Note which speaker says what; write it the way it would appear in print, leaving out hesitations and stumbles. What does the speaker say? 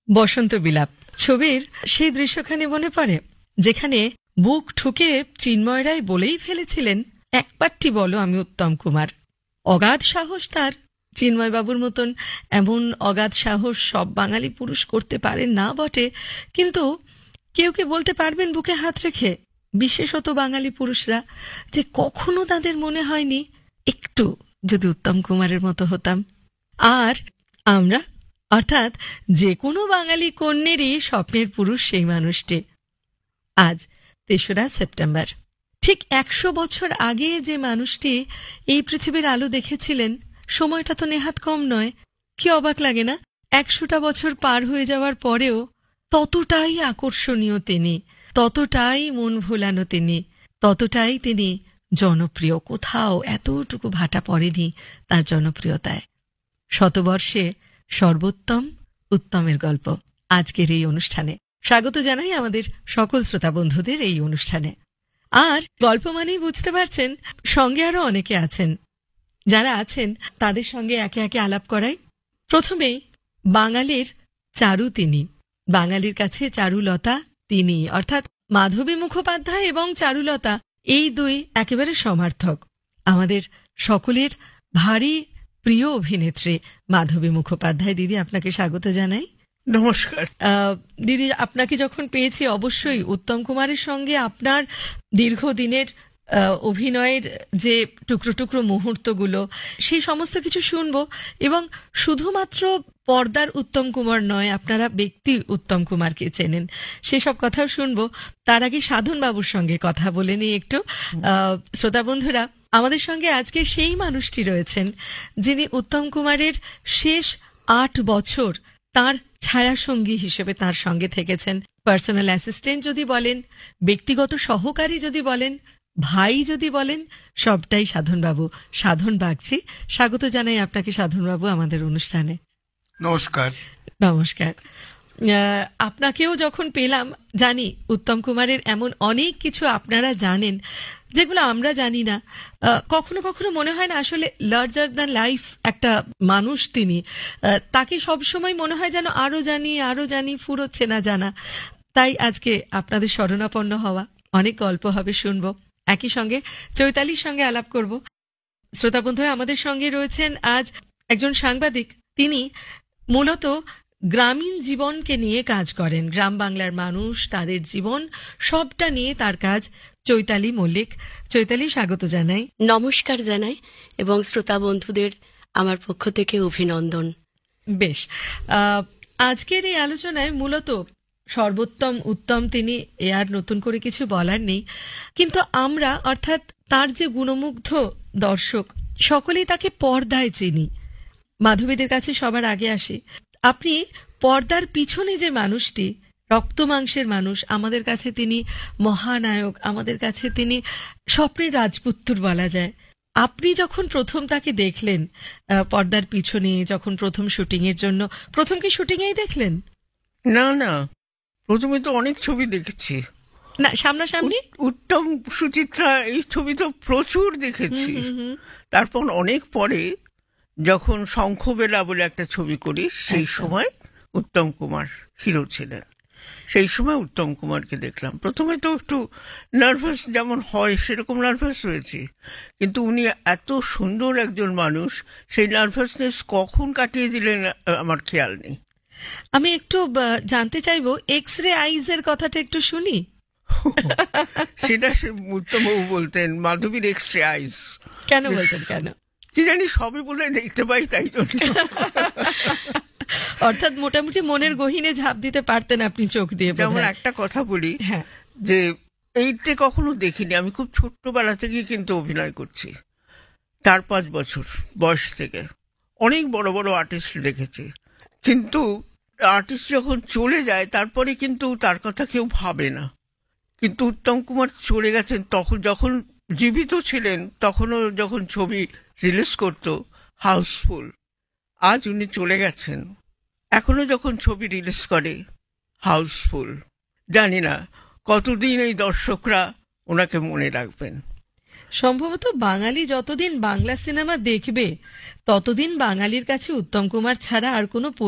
Speaker 1: বসন্ত বিলাপ ছবির সেই দৃশ্যখানি মনে পড়ে যেখানে বুক ঠুকে চিন্ময় বলেই ফেলেছিলেন, একবারটি বলো আমি উত্তম কুমার। অগাধ সাহস তার। চিন্ময়বাবুর মতন এমন অগাধ সাহস সব বাঙালি পুরুষ করতে পারেন না বটে, কিন্তু কেউ কে বলতে পারবেন বুকে হাত রেখে, বিশেষত বাঙালি পুরুষরা, যে কখনো তাদের মনে হয়নি একটু যদি উত্তম কুমারের মতো হতাম। আর আমরা, অর্থাৎ যে কোনো বাঙালি কন্যেরই স্বপ্নের পুরুষ সেই মানুষটি। আজ ৩রা সেপ্টেম্বর, ঠিক ১০০ বছর আগে যে মানুষটি এই পৃথিবীর আলো দেখেছিলেন, সময়টা তো নেহাত কম নয়। কি অবাক লাগে না? ১০০টা বছর পার হয়ে যাওয়ার পরেও ততটাই আকর্ষণীয় তিনি, ততটাই মন ভোলানো তিনি, ততটাই তিনি জনপ্রিয়। কোথাও এতটুকু ভাটা পড়েনি তার জনপ্রিয়তায়। শতবর্ষে সর্বোত্তম উত্তমের গল্প আজকের এই অনুষ্ঠানে স্বাগত জানাই আমাদের সকল শ্রোতা বন্ধুদের এই অনুষ্ঠানে। আর গল্প মানেই বুঝতে পারছেন সঙ্গে আরো অনেকে আছেন। যারা আছেন তাদের সঙ্গে একে একে আলাপ করাই। প্রথমেই বাঙালির চারু তিনি, বাঙালির কাছে চারুলতা তিনি, অর্থাৎ মাধবী মুখোপাধ্যায় এবং চারুলতা এই দুই একেবারে সমার্থক। আমাদের সকলের ভারী প্রিয় অভিনেত্রী মাধবী মুখোপাধ্যায়। দিদি, আপনাকে স্বাগত জানাই।
Speaker 2: নমস্কার।
Speaker 1: দিদি, আপনাকে যখন পেয়েছি অবশ্যই উত্তম কুমারের সঙ্গে আপনার দীর্ঘদিনের অভিনয়ের যে টুকরো টুকরো মুহূর্তগুলো, সেই সমস্ত কিছু শুনবো। এবং শুধুমাত্র পর্দার উত্তম কুমার নয়, আপনারা ব্যক্তি উত্তম কুমারকে চেনেন, সেসব কথাও শুনবো। তার আগে সাধন বাবুর সঙ্গে কথা বলে নিই একটু। শ্রোতা বন্ধুরা, আমাদের সঙ্গে আজকে সেই মানুষটি রয়েছেন যিনি উত্তম কুমারের শেষ ৮ বছর তার ছায়াসঙ্গী হিসেবে তার সঙ্গে থেকেছেন। পার্সোনাল অ্যাসিস্ট্যান্ট যদি বলেন, ব্যক্তিগত সহকারী যদি বলেন, ভাই যদি বলেন, সবটাই সাধনবাবু। সাধন বাগচি, স্বাগত জানাই আপনাকে সাধনবাবু আমাদের অনুষ্ঠানে।
Speaker 2: নমস্কার।
Speaker 1: নমস্কার। আপনাকেও যখন পেলাম, জানি উত্তম কুমারের এমন অনেক কিছু আপনারা জানেন যেগুলো আমরা জানি না। কখনো কখনো মনে হয় না আসলে লার্জার দ্যান লাইফ একটা মানুষ তিনি, তাকে সবসময় মনে হয় যেন আরো জানি, ফুরোচ্ছে না জানা। তাই আজকে আপনাদের শরণাপন্ন হওয়া, অনেক গল্প হবে, শুনবো। একই সঙ্গে চৈতালির সঙ্গে আলাপ করব। শ্রোতা বন্ধুরা, আমাদের সঙ্গে রয়েছেন আজ একজন সাংবাদিক। তিনি মূলত গ্রামীণ জীবনকে নিয়ে কাজ করেন, গ্রাম বাংলার মানুষ, তাদের জীবন, সবটা নিয়ে তার কাজ। চৈতালি মল্লিক। চৈতালি, স্বাগত জানাই।
Speaker 3: নমস্কার জানাই এবং শ্রোতা বন্ধুদের আমার পক্ষ থেকে অভিনন্দন।
Speaker 1: বেশ, আজকের এই আলোচনায় মূলত সর্বোত্তম উত্তম তিনি, এ আর নতুন করে কিছু বলার নেই। কিন্তু আমরা, অর্থাৎ তার যে গুণমুগ্ধ দর্শক, সকলেই তাকে পর্দায় চিনি। মাধবীদের কাছে সবার আগে আসি। আপনি পর্দার পিছনে যে মানুষটি, রক্ত মাংসের মানুষ, আমাদের কাছে তিনি মহানায়ক, আমাদের কাছে তিনি স্বপ্নের রাজপুত্র বলা যায়। আপনি যখন প্রথম তাকে দেখলেন পর্দার পিছনে, যখন প্রথম শুটিংয়ের জন্য, প্রথম কি শুটিংয়েই দেখলেন?
Speaker 2: না, প্রথমে তো অনেক ছবি দেখেছি।
Speaker 1: না, সামনাসামনি
Speaker 2: উত্তম সুচিত্রা এই ছবি তো প্রচুর দেখেছি। তারপর অনেক পরে যখন শঙ্খবেলা বলে একটা ছবি করি, সেই সময় উত্তম কুমার হিরো ছিলেন। সেই সময় উত্তম কুমারকে দেখলাম। প্রথমে তো একটু নার্ভাস, যেমন হয় সেরকম নার্ভাস হয়েছি, কিন্তু উনি এত সুন্দর একজন মানুষ, সেই নার্ভাসনেস কখন কাটিয়ে দিলেন আমার খেয়াল নেই।
Speaker 1: আমি একটু জানতে চাইবো, এক্স রে আইজ এর কথাটা একটু শুনি।
Speaker 2: সেটা উত্তমবাবু বলতেন, মাধবীর এক্স রে আইজ।
Speaker 1: কেন বলতেন? কেন
Speaker 2: কি জানি, সবই বলে দেখতে পাই, তাই জন্য।
Speaker 1: অর্থাৎ মোটামুটি মনের গহীনে ঝাঁপ দিতে পারতেন আপনি চোখ দিয়ে।
Speaker 2: যেমন একটা কথা বলি, যে এইটা কখনো দেখিনি, আমি খুব ছোট্টবেলা থেকে কিন্তু অভিনয় করছি। 4-5 বছর বয়স থেকে অনেক বড় বড় আর্টিস্ট দেখেছি, কিন্তু আর্টিস্ট যখন চলে যায় তারপরে কিন্তু তার কথা কেউ ভাবে না। কিন্তু উত্তম কুমার চলে গেছেন, তখন যখন জীবিত ছিলেন তখনও যখন ছবি রিলিজ করতো হাউসফুল। আজ উনি চলে গেছেন, এখনো যখন ছবি রিলিজ করে হাউসফুল। জানি না কতদিন এই দর্শকরা ওনাকে মনে রাখবেন।
Speaker 1: সম্ভবত বাঙালি যতদিন বাংলা সিনেমা দেখবে ততদিন বাঙালির কাছে উত্তম কুমার ছাড়া আর কোনো